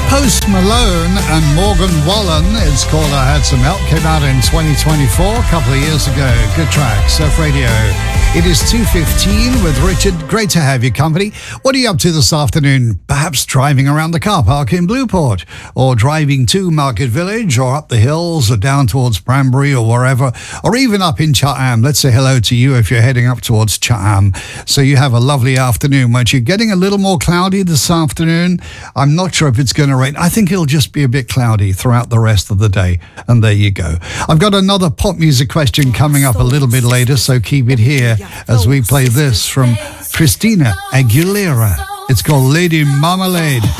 Post Malone and Morgan Wallen. It's called I Had Some Help. Came out in 2024, a couple of years ago. Good track, Surf Radio. It is 2:15 with Richard. Great to have your company. What are you up to this afternoon? Perhaps driving around the car park in Blueport, or driving to Market Village, or up the hills, or down towards Branbury, or wherever, or even up in Chatham. Let's say hello to you if you're heading up towards Chatham. So you have a lovely afternoon, won't you? Getting a little more cloudy this afternoon. I'm not sure if it's going to rain. I think it'll just be a bit cloudy throughout the rest of the day. And there you go. I've got another pop music question coming up a little bit later, so keep it here as we play this from Christina Aguilera. It's called Lady Marmalade.